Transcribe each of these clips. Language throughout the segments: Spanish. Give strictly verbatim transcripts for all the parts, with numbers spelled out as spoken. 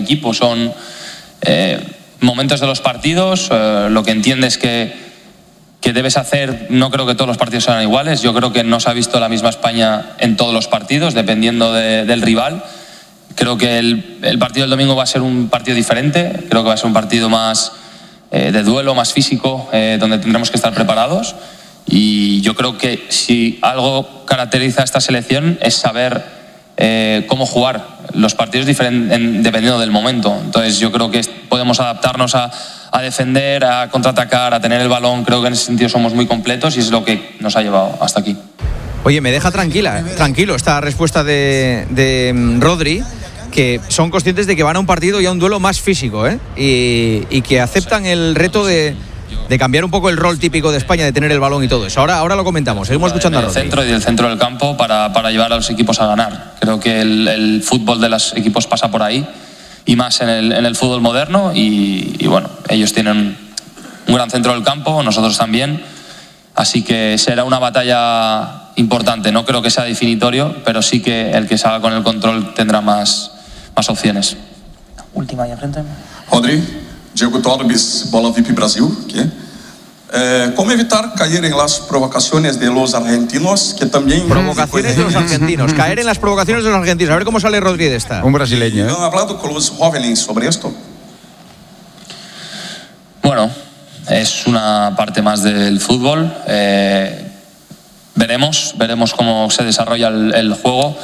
equipo. Son eh, momentos de los partidos, eh, lo que entiendes que, que debes hacer. No creo que todos los partidos sean iguales. Yo creo que no se ha visto la misma España en todos los partidos, dependiendo de, del rival. Creo que el, el partido del domingo va a ser un partido diferente. Creo que va a ser un partido más eh, de duelo, más físico, eh, donde tendremos que estar preparados. Y yo creo que si algo caracteriza a esta selección es saber eh, cómo jugar los partidos diferen- en, dependiendo del momento. Entonces yo creo que podemos adaptarnos a, a defender, a contraatacar, a tener el balón. Creo que en ese sentido somos muy completos y es lo que nos ha llevado hasta aquí. Oye, me deja tranquila, eh, tranquilo esta respuesta de, de um, Rodri, que son conscientes de que van a un partido y a un duelo más físico, ¿eh? y, y que aceptan el reto de, de cambiar un poco el rol típico de España, de tener el balón y todo eso. Ahora, ahora lo comentamos, seguimos escuchando a Rodri. En el centro y del centro del campo para, para llevar a los equipos a ganar. Creo que el, el fútbol de los equipos pasa por ahí, y más en el, en el fútbol moderno, y, y bueno, ellos tienen un gran centro del campo, nosotros también, así que será una batalla importante. No creo que sea definitorio, pero sí que el que salga con el control tendrá más, más opciones. Última ahí enfrente. Rodri, Diego Torbis, Bola V I P Brasil. ¿Qué? Eh, ¿Cómo evitar caer en las provocaciones de los argentinos? Que también provocaciones de los argentinos, caer en las provocaciones de los argentinos. A ver cómo sale Rodri de esta. Un brasileño, ¿eh? ¿Han hablado con los jóvenes sobre esto? Bueno, es una parte más del fútbol. Eh, veremos, veremos cómo se desarrolla el, el juego.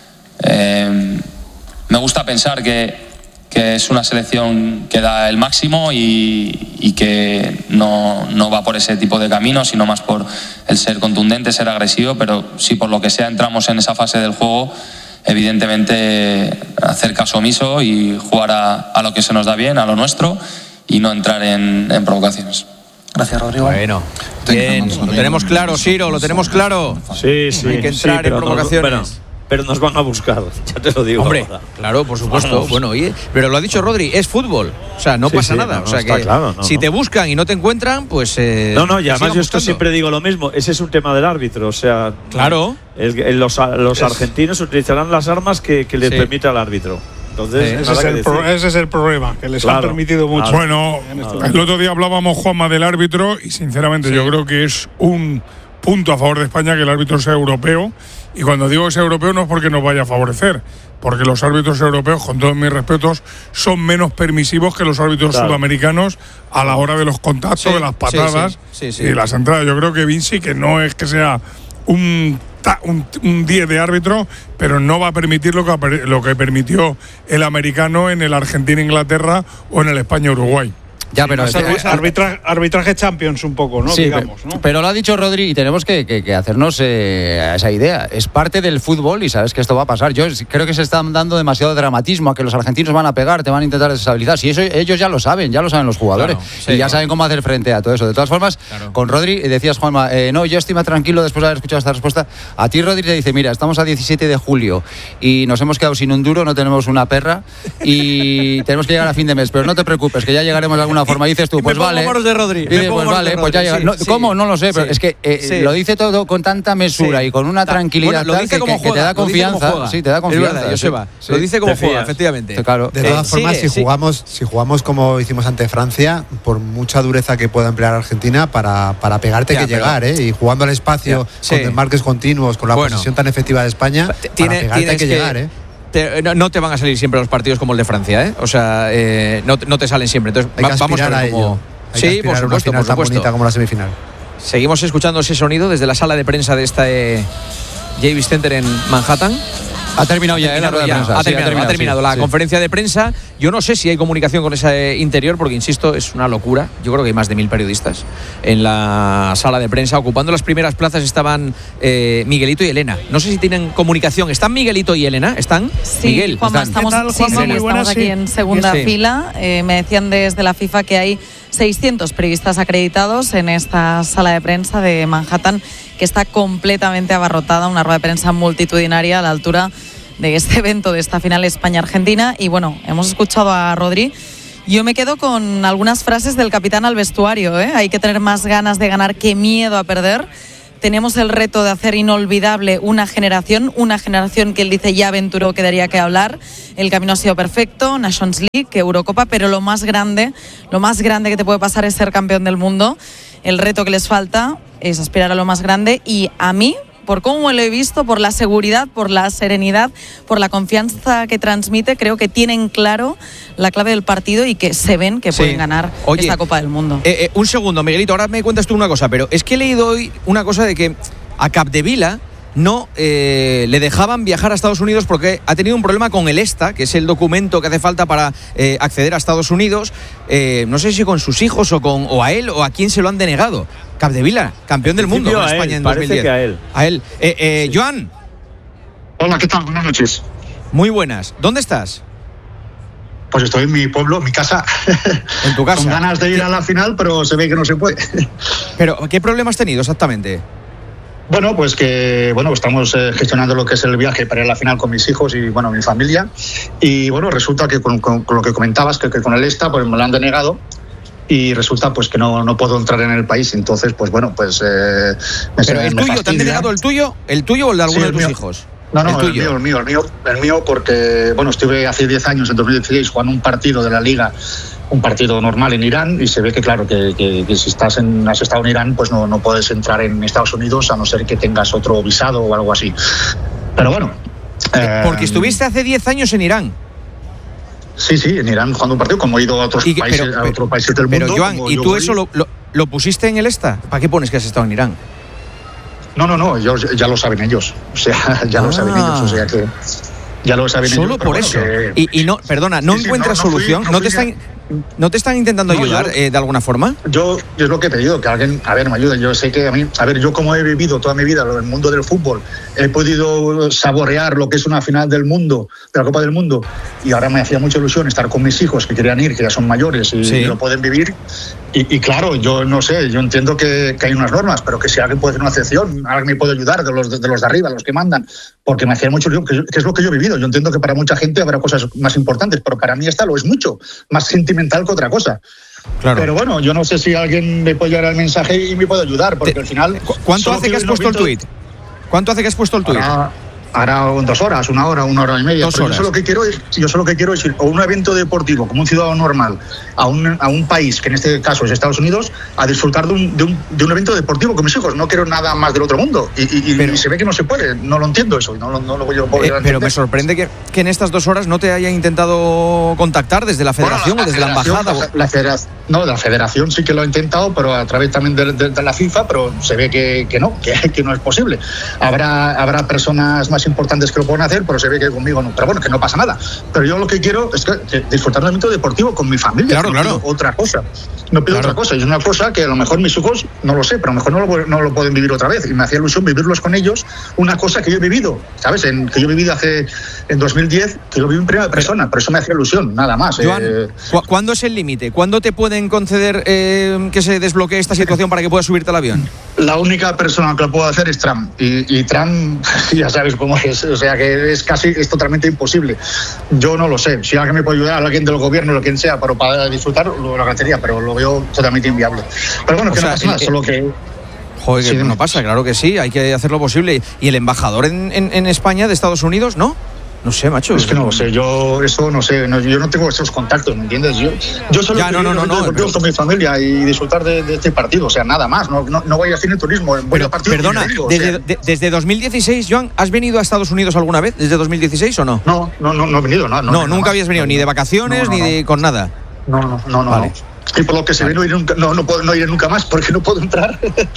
Eh, me gusta pensar que que es una selección que da el máximo y, y que no, no va por ese tipo de camino, sino más por el ser contundente, ser agresivo, pero si por lo que sea entramos en esa fase del juego, evidentemente hacer caso omiso y jugar a, a lo que se nos da bien, a lo nuestro, y no entrar en, en provocaciones. Gracias, Rodrigo. Bueno, bien, lo tenemos claro, Siro, lo tenemos claro. Sí, sí. Hay que entrar sí, en provocaciones. Nos, bueno, pero nos van a buscar, ya te lo digo. Hombre, ahora. claro, por supuesto. Vamos. Bueno, oye, pero lo ha dicho Rodri, es fútbol. O sea, no Sí, pasa sí, nada. no, o sea, está que claro, no, si no. te buscan y no te encuentran, pues. Eh, No, no, y además sigan yo esto buscando. siempre digo lo mismo. Ese es un tema del árbitro. O sea, Claro. el- el- los, los Es- argentinos utilizarán las armas que, que les Sí. permite al árbitro. Entonces, Sí. nada Ese es, que el decir. pro- ese es el problema, que les Claro. han permitido mucho. Claro. Bueno, el otro día hablábamos, Juanma, del árbitro, y sinceramente Sí. yo creo que es un punto a favor de España que el árbitro sea europeo. Y cuando digo que sea europeo no es porque nos vaya a favorecer, porque los árbitros europeos, con todos mis respetos, son menos permisivos que los árbitros Claro. sudamericanos a la hora de los contactos, Sí, de las sí, patadas sí, sí, sí. y de las entradas. Yo creo que Vinci, que no es que sea un ta- un, un diez de árbitro, pero no va a permitir lo que, aper- lo que permitió el americano en el Argentina-Inglaterra o en el España-Uruguay. Ya, pero Es arbi- arbitra- arbitraje Champions un poco, ¿no? Sí, Digamos, pe- ¿no? pero lo ha dicho Rodri y tenemos que, que- que hacernos eh, a esa idea. Es parte del fútbol y sabes que esto va a pasar. Yo es- creo que se están dando demasiado dramatismo a que los argentinos van a pegar, te van a intentar desestabilizar. Si eso ellos ya lo saben, ya lo saben los jugadores. Claro, sí, y ya claro. saben cómo hacer frente a todo eso. De todas formas, Claro. con Rodri, decías, Juanma, eh, no, yo estoy más tranquilo después de haber escuchado esta respuesta. A ti, Rodri, te dice, mira, estamos a diecisiete de julio y nos hemos quedado sin un duro, no tenemos una perra y tenemos que llegar a fin de mes. Pero no te preocupes, que ya llegaremos de alguna forma. Y dices tú, Me pues pongo vale. manos de Rodri, Y me dices, pongo pues manos vale, de pues ya Rodri, llega. sí, No, sí. ¿Cómo? No lo sé, pero Sí, es que eh, sí. lo dice todo con tanta mesura Sí. y con una Ta- tranquilidad bueno, lo tal dice que, como que- que juega, te da lo dice como confianza. juega. Sí, te da confianza. Es verdad, sí. Joseba. Sí. Lo dice como Te juega, fías. efectivamente. Sí, claro. De todas Eh, formas, sigue, si sí. jugamos, si jugamos como hicimos ante Francia, por mucha dureza que pueda emplear Argentina para, para pegarte Ya, hay que pero- llegar, ¿eh? Y jugando al espacio, Ya, sí. con desmarques continuos, con la Bueno. posesión tan efectiva de España, T- para tiene- pegarte hay tienes que, que- llegar, ¿eh? Te- no, no te van a salir siempre los partidos como el de Francia, ¿eh? O sea, eh, no, te- no te salen siempre. Entonces, Hay que va- vamos a aspirar a ver cómo. ello. Hay que Sí, aspirar por a una supuesto, final por tan supuesto. bonita como la semifinal. Seguimos escuchando ese sonido desde la sala de prensa de esta eh, Davis Center en Manhattan. Ha terminado ya, ¿eh? La rueda de Ya, prensa. ha Sí, terminado, ha terminado sí, la sí. conferencia de prensa. Yo no sé si hay comunicación con ese interior, porque insisto, es una locura. Yo creo que hay más de mil periodistas en la sala de prensa. Ocupando las primeras plazas estaban eh, Miguelito y Elena. No sé si tienen comunicación. ¿Están Miguelito y Elena? ¿Están? Sí, Miguel, Juanma, ¿están? estamos, ¿Qué tal, sí, Juanma? sí, Muy buenas, estamos aquí sí. en segunda Sí. fila. Eh, me decían desde la FIFA que hay seiscientos periodistas acreditados en esta sala de prensa de Manhattan, que está completamente abarrotada, una rueda de prensa multitudinaria a la altura de este evento, de esta final España-Argentina. Y bueno, hemos escuchado a Rodri. Yo me quedo con algunas frases del capitán al vestuario, ¿eh? Hay que tener más ganas de ganar que miedo a perder. tenemos el reto de hacer inolvidable una generación, una generación que él dice ya aventuró que daría que hablar. El camino ha sido perfecto, Nations League, que Eurocopa, pero lo más grande, lo más grande que te puede pasar es ser campeón del mundo. El reto que les falta es aspirar a lo más grande y a mí, por cómo lo he visto, por la seguridad, por la serenidad, por la confianza que transmite, creo que tienen claro la clave del partido y que se ven que sí. pueden ganar Oye, esta Copa del Mundo. Eh, eh, un segundo, Miguelito, ahora me cuentas tú una cosa, pero es que he leído hoy una cosa de que a Capdevila no eh, le dejaban viajar a Estados Unidos porque ha tenido un problema con el ESTA, que es el documento que hace falta para eh, acceder a Estados Unidos. Eh, no sé si con sus hijos o, con, o a él o a quién se lo han denegado. Capdevila, campeón del mundo en España en dos mil diez. Que a él. A él. Eh, eh, sí. Joan. Hola, ¿qué tal? Buenas noches. Muy buenas. ¿Dónde estás? Pues estoy en mi pueblo, mi casa. En tu casa. Con ganas de ir a la final, pero se ve que no se puede. Pero, ¿qué problema has tenido exactamente? Bueno, pues que bueno estamos eh, gestionando lo que es el viaje para ir a la final con mis hijos y bueno mi familia. Y bueno, resulta que con, con, con lo que comentabas, que, que con el ESTA pues me lo han denegado. Y resulta pues que no, no puedo entrar en el país, entonces pues bueno, pues eh, me Pero el me tuyo, fastidia. ¿Te han denegado el tuyo? ¿El tuyo o el de alguno sí, el de tus mío. hijos? No, no, el, el, mío, el mío, el mío, el mío porque bueno, estuve hace diez años, en dos mil dieciséis, jugando un partido de la Liga, un partido normal en Irán, y se ve que claro, que, que, que si estás en, has estado en Irán, pues no, no puedes entrar en Estados Unidos a no ser que tengas otro visado o algo así. Pero bueno. Eh, porque estuviste hace diez años en Irán. Sí, sí, en Irán jugando un partido, como he ido a otros, que, países, pero, a otros países del pero, mundo. Pero, Joan, ¿y tú voy... eso lo, lo, lo pusiste en el ESTA? ¿Para qué pones que has estado en Irán? No, no, no, yo, ya lo saben ellos. O sea, ya ah. lo saben ellos, o sea que ya lo saben Solo ellos. Solo por bueno, eso. Que... Y, y no, perdona, ¿no sí, encuentras sí, no, no solución? Fui, no, ¿No, te están, ¿No te están intentando no, ayudar yo, eh, de alguna forma? Yo, yo es lo que he pedido, que alguien, a ver, me ayude. Yo sé que a mí, a ver, yo como he vivido toda mi vida en el mundo del fútbol, he podido saborear lo que es una final del mundo, de la Copa del Mundo, y ahora me hacía mucha ilusión estar con mis hijos que querían ir, que ya son mayores y, sí. y lo pueden vivir. Y, y claro, yo no sé, yo entiendo que, que hay unas normas, pero que si alguien puede hacer una excepción, alguien me puede ayudar de los de, de los de arriba, los que mandan, porque me hacía mucho ilusión, que, que es lo que yo he vivido. Yo entiendo que para mucha gente habrá cosas más importantes, pero para mí esta lo es mucho, más sentimental que otra cosa. Claro. Pero bueno, yo no sé si alguien me puede llevar el mensaje y me puede ayudar, porque Te, al final... ¿Cuánto hace que has puesto el tuit? ¿Cuánto hace que has puesto el tuit? Ahora, ahora dos horas, una hora, una hora y media. Dos pero horas. Yo solo que quiero es, yo solo que quiero es ir a un evento deportivo como un ciudadano normal a un, a un país, que en este caso es Estados Unidos, a disfrutar de un, de un, de un evento deportivo con mis hijos. No quiero nada más del otro mundo. Y, y, pero, y se ve que no se puede. No lo entiendo eso. No, no, no lo yo puedo eh, pero me sorprende que, que en estas dos horas no te hayan intentado contactar desde la federación bueno, la, o desde la, la embajada. La, la federación, no, la federación sí que lo ha intentado, pero a través también de, de, de la FIFA, pero se ve que, que no, que, que no es posible. Habrá, habrá personas más importantes que lo pueden hacer, pero se ve que conmigo no. Pero bueno, que no pasa nada. Pero yo lo que quiero es que, que disfrutar del evento deportivo con mi familia. Claro, no claro. pido otra cosa. No pido claro. otra cosa. Y es una cosa que a lo mejor mis hijos, no lo sé, pero a lo mejor no lo, no lo pueden vivir otra vez. Y me hacía ilusión vivirlos con ellos, una cosa que yo he vivido, ¿sabes? En, que yo he vivido hace, en dos mil diez, que lo viví en primera persona. Por eso me hacía ilusión, nada más. Joan, eh... ¿cu- ¿cuándo es el límite? ¿Cuándo te pueden conceder eh, que se desbloquee esta situación para que puedas subirte al avión? La única persona que lo puedo hacer es Trump. Y, y Trump, ya sabes cómo es. O sea, que es casi, es totalmente imposible. Yo no lo sé. Si alguien me puede ayudar, alguien del gobierno, lo quien sea, pero para disfrutar, lo agradecería, pero lo veo totalmente inviable. Pero bueno, o que sea, no pasa nada, eh, solo que... Joder, que sí, no pasa, claro que sí, hay que hacer lo posible. ¿Y el embajador en, en, en España de Estados Unidos, no? No sé, macho. Es que no lo sé, yo eso no sé, no, yo no tengo esos contactos, ¿me entiendes? Yo, yo solo ya, no, no, no, no, no, pero... con mi familia y disfrutar de, de este partido, o sea, nada más, no, no, no voy a hacer el turismo, voy pero, a partido. Perdona, digo, desde, o sea, de, desde dos mil dieciséis, Joan, ¿has venido a Estados Unidos alguna vez desde dos mil dieciséis o no? No, no, no, no he venido, no. No, no nunca más. habías venido, ni de vacaciones, no, no, ni de, con nada. No, no, no, no. Vale. no. Y por lo que se ve no iré nunca, no, no, puedo, no iré nunca más porque no puedo entrar.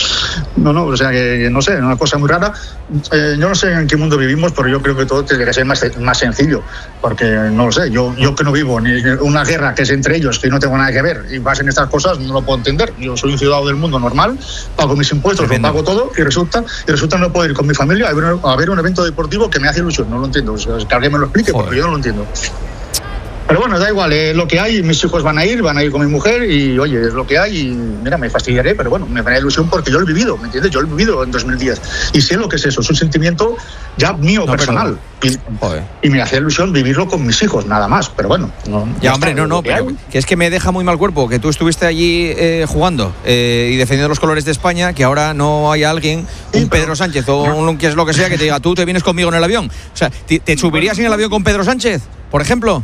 no, no, o sea que no sé, una cosa muy rara. Eh, yo no sé en qué mundo vivimos, pero yo creo que todo tiene que ser más, más sencillo, porque no lo sé, yo, yo que no vivo ni una guerra que es entre ellos, que no tengo nada que ver, y vas en estas cosas, no lo puedo entender. Yo soy un ciudadano del mundo normal, pago mis impuestos, lo pago todo, y resulta, y resulta no poder ir con mi familia a ver, a ver un evento deportivo que me hace ilusión, no lo entiendo. O sea, que alguien me lo explique, Joder. porque yo no lo entiendo. Pero bueno, da igual, eh, lo que hay, mis hijos van a ir, van a ir con mi mujer y oye, es lo que hay y mira, me fastidiaré, pero bueno, me hará ilusión porque yo lo he vivido, ¿me entiendes? Yo lo he vivido en dos mil diez y sé lo que es eso, es un sentimiento ya mío, no, personal. Pero, y, y me hacía ilusión vivirlo con mis hijos, nada más, pero bueno. No, ya, ya hombre, está, no, no, pero hay. Que es que me deja muy mal cuerpo que tú estuviste allí eh, jugando eh, y defendiendo los colores de España, que ahora no haya alguien, un Pedro Sánchez o un que es lo que sea, que te diga, tú te vienes conmigo en el avión. O sea, ¿te, te subirías en el avión con Pedro Sánchez, por ejemplo?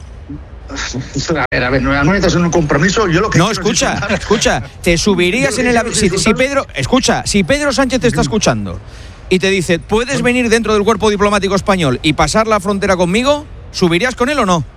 A ver, a ver, no estás en un compromiso. Yo lo que no, escucha, es escucha, te subirías en el avión. Si, si Pedro, escucha, si Pedro Sánchez te está escuchando y te dice, ¿puedes venir dentro del cuerpo diplomático español y pasar la frontera conmigo? ¿Subirías con él o no?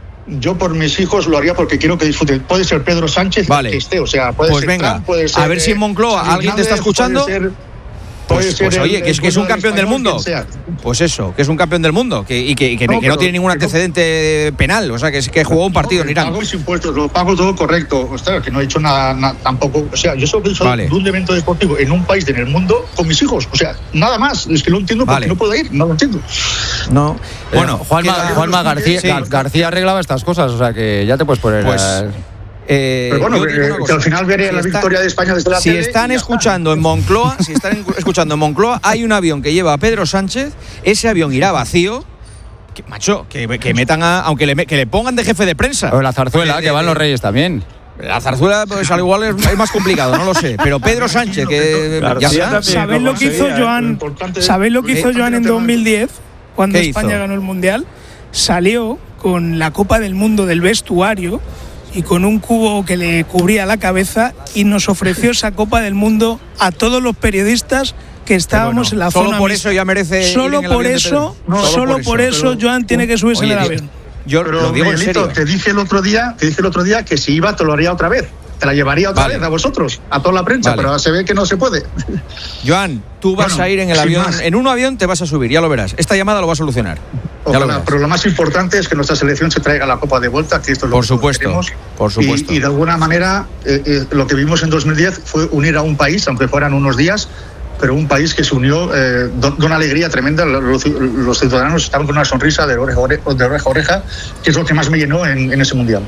Yo por mis hijos lo haría porque quiero que disfruten. Puede ser Pedro Sánchez, vale. que esté, o sea, puede pues ser venga, Trump, puede ser, a ver si en Moncloa eh, alguien te está escuchando. Puede ser, Pues, pues el, oye, que es, que es un campeón del mundo. Pues eso, que es un campeón del mundo que, y que, y que, no, que no tiene ningún antecedente no, penal, o sea, que, que jugó un partido no, en Irán. Pago mis impuestos, lo pago todo correcto. Ostras, que no he hecho nada, nada tampoco. O sea, yo solo pienso vale. de un evento deportivo en un país en el mundo con mis hijos. O sea, nada más. Es que lo entiendo porque vale. no puedo ir, no lo entiendo. No. Bueno, Juanma, Juanma García, sí. García arreglaba estas cosas, o sea, que ya te puedes poner. Pues, a... Eh, Pero bueno, eh, que al final veré si la está, victoria de España desde la si tele. Si están escuchando en Moncloa, si están escuchando en Moncloa, hay un avión que lleva a Pedro Sánchez, ese avión irá vacío. Que, macho, que, que metan a, aunque le, que le pongan de jefe de prensa. O la zarzuela, de, que van los Reyes también. La zarzuela, pues al igual es, es más complicado, no lo sé. Pero Pedro Sánchez, que claro, ya está. ¿Sabéis lo que hizo Joan? ¿Sabéis lo que hizo Joan en dos mil diez cuando España hizo? ganó el Mundial? Salió con la Copa del Mundo del vestuario y con un cubo que le cubría la cabeza y nos ofreció esa Copa del Mundo a todos los periodistas que estábamos bueno, en la solo zona. Solo por eso ya merece. Solo ir en el por avión eso, no, solo, solo por eso, pero, Joan tiene que subirse oye, en el avión. Yo pero, lo digo Miguelito, en serio. Te dije el otro día, te dije el otro día que si iba te lo haría otra vez. Te la llevaría otra vale. vez a vosotros, a toda la prensa, vale. pero se ve que no se puede. Joan, tú vas bueno, a ir en el avión, más. en un avión te vas a subir, ya lo verás. Esta llamada lo va a solucionar. Ojalá, lo pero lo más importante es que nuestra selección se traiga la Copa de vuelta, que esto es lo por que supuesto, queremos. Por supuesto. Y, y de alguna manera, eh, eh, lo que vimos en dos mil diez fue unir a un país, aunque fueran unos días, pero un país que se unió eh, de una alegría tremenda. Los, los ciudadanos estaban con una sonrisa de oreja, de oreja a oreja, que es lo que más me llenó en, en ese mundial.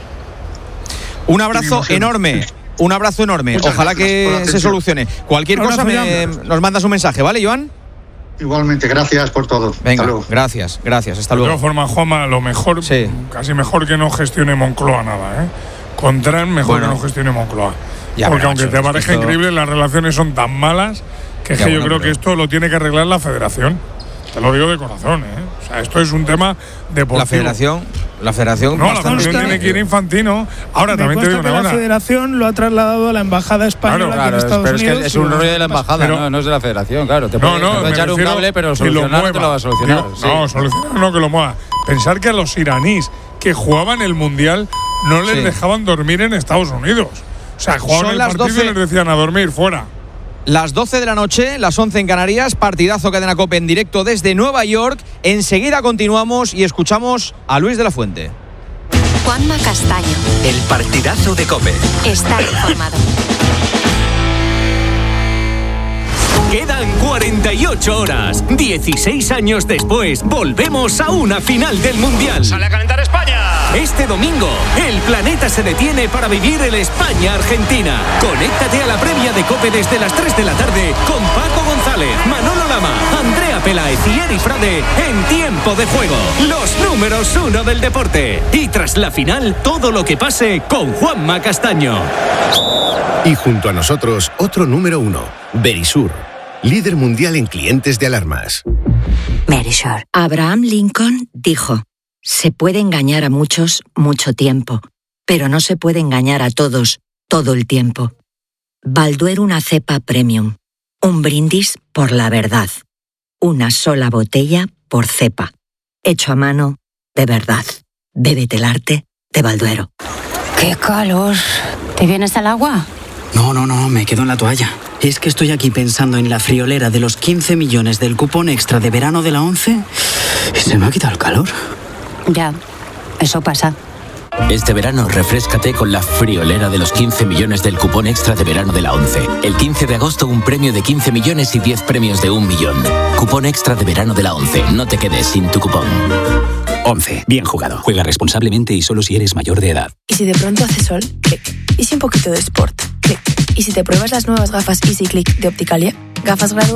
Un abrazo enorme. Un abrazo enorme. Muchas Ojalá que se solucione. Cualquier cosa me, nos mandas un mensaje, ¿vale, Joan? Igualmente, gracias por todo. Venga, gracias, gracias. Hasta de luego. De todas formas, Juanma, lo mejor, sí. casi mejor que no gestione Moncloa nada, ¿eh? Contran mejor bueno, que no gestione Moncloa. Ya, Porque aunque te parezca esto... increíble, las relaciones son tan malas que, es que bueno, yo creo pero... que esto lo tiene que arreglar la Federación. Te lo digo de corazón, ¿eh? O sea, esto es un tema deportivo. La Federación, la Federación. No, la Federación tiene que ir Infantino. Ahora Me también te digo una cosa. La Federación lo ha trasladado a la embajada española claro, aquí en Estados pero Unidos. Es que es un rollo de la embajada, pero, no, no es de la Federación, claro. Te puede, no, no, te puede echar un cable, pero solucionar no te lo va a solucionar. Digo, sí. No, solucionar no que lo mueva. Pensar que a los iraníes que jugaban el mundial no les sí. dejaban dormir en Estados Unidos. O sea, jugaban el partido doce... y les decían a dormir fuera. Las doce de la noche, las once en Canarias, partidazo Cadena COPE en directo desde Nueva York. Enseguida continuamos y escuchamos a Luis de la Fuente. Juanma Castaño. El partidazo de COPE. Está informado. Quedan cuarenta y ocho horas. dieciséis años después, volvemos a una final del Mundial. ¡Sale a calentar España! Este domingo, el planeta se detiene para vivir el España-Argentina. Conéctate a la previa de COPE desde las tres de la tarde con Paco González, Manolo Lama, Andrea Peláez y Eri Frade en Tiempo de Juego. Los números uno del deporte. Y tras la final, todo lo que pase con Juanma Castaño. Y junto a nosotros, otro número uno, Verisur. Líder mundial en clientes de alarmas. Verisur. Abraham Lincoln dijo: se puede engañar a muchos mucho tiempo, pero no se puede engañar a todos todo el tiempo. Balduero, una cepa premium. Un brindis por la verdad. Una sola botella por cepa. Hecho a mano de verdad. Bébete el arte de Balduero. ¡Qué calor! ¿Te vienes al agua? No, no, no, me quedo en la toalla. Es que estoy aquí pensando en la friolera de los quince millones del cupón extra de verano de la ONCE y se me ha quitado el calor. Ya, eso pasa. Este verano refréscate con la friolera de los quince millones del cupón extra de verano de la ONCE. El quince de agosto un premio de quince millones y diez premios de un millón. Cupón extra de verano de la ONCE. No te quedes sin tu cupón. once. Bien jugado. Juega responsablemente y solo si eres mayor de edad. Y si de pronto hace sol, clic. Y si un poquito de sport, clic. Y si te pruebas las nuevas gafas Easy Click de Opticalia, gafas graduadas